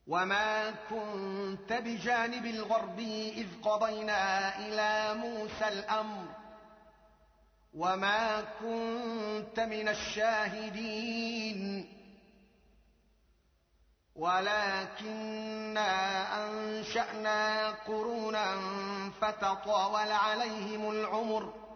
وما كنت بجانب الغربي إذ قضينا إلى موسى الأمر وما كنت من الشاهدين ولكننا أنشأنا قرونا فتطاول عليهم العمر